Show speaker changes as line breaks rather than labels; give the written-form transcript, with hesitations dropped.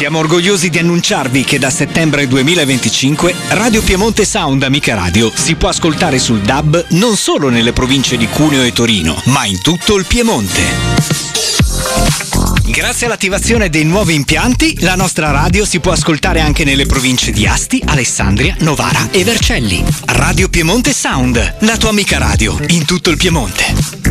Siamo orgogliosi di annunciarvi che da settembre 2025 Radio Piemonte Sound Amica Radio si può ascoltare sul DAB non solo nelle province di Cuneo e Torino, ma in tutto il Piemonte. Grazie all'attivazione dei nuovi impianti, la nostra radio si può ascoltare anche nelle province di Asti, Alessandria, Novara e Vercelli. Radio Piemonte Sound, la tua amica radio in tutto il Piemonte.